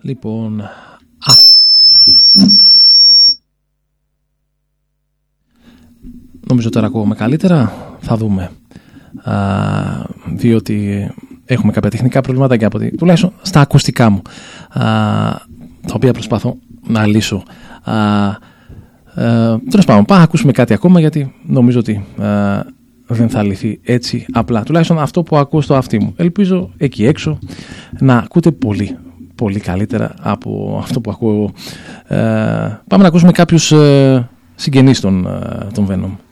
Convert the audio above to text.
Λοιπόν, νομίζω τώρα ακούγομαι καλύτερα. Θα δούμε. Διότι έχουμε κάποια τεχνικά προβλήματάκια τουλάχιστον στα ακουστικά μου, τα οποία προσπαθώ να λύσω. Τέλος πάντων, πάμε να ακούσουμε κάτι ακόμα, γιατί νομίζω ότι δεν θα λυθεί έτσι απλά. Τουλάχιστον αυτό που ακούω στο αυτί μου. Ελπίζω εκεί έξω να ακούτε πολύ, πολύ καλύτερα από αυτό που ακούω εγώ. Πάμε να ακούσουμε κάποιους συγγενείς των Venom.